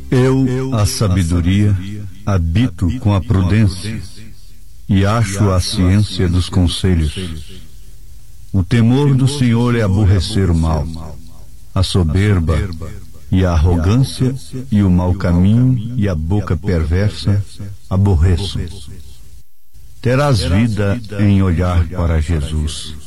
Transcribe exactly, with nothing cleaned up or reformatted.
Eu, a sabedoria, habito com a prudência e acho a ciência dos conselhos. O temor do Senhor é aborrecer o mal, a soberba e a arrogância e o mau caminho e a boca perversa aborreço. Terás vida em olhar para Jesus.